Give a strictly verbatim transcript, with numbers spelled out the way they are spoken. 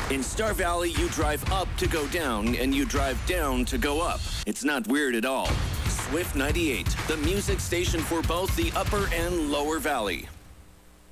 In Star Valley, you drive up to go down, and you drive down to go up. It's not weird at all. Swift ninety-eight, the music station for both the Upper and Lower Valley.